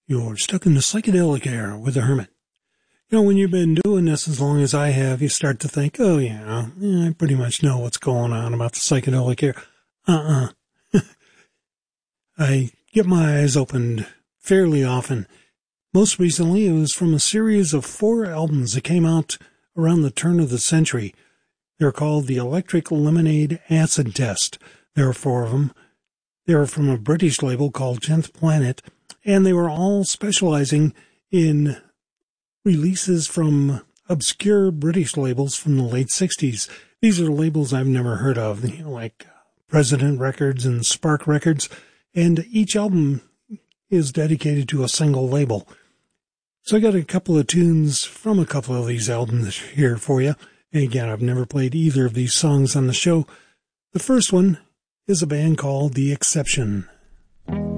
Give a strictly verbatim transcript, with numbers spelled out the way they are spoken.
You're stuck in the psychedelic era with the Hermit. You know, when you've been doing this as long as I have, you start to think, oh, yeah, yeah I pretty much know what's going on about the psychedelic era. Uh-uh. I get my eyes opened fairly often. Most recently, it was from a series of four albums that came out around the turn of the century. They're called the Electric Lemonade Acid Test. There are four of them. They were from a British label called tenth Planet, and they were all specializing in releases from obscure British labels from the late sixties. These are labels I've never heard of, you know, like President Records and Spark Records, and each album is dedicated to a single label. So I got a couple of tunes from a couple of these albums here for you. And again, I've never played either of these songs on the show. The first one is a band called The Exception.